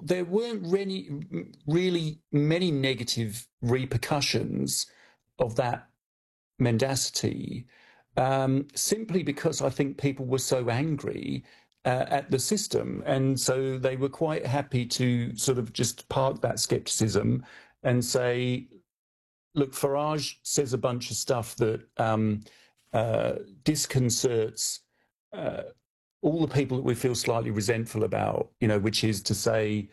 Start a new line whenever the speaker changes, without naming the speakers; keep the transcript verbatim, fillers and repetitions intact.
there weren't really, really many negative repercussions of that mendacity, um, simply because I think people were so angry uh, at the system. And so they were quite happy to sort of just park that skepticism and say, look, Farage says a bunch of stuff that um, uh, disconcerts uh, all the people that we feel slightly resentful about, you know, which is to say,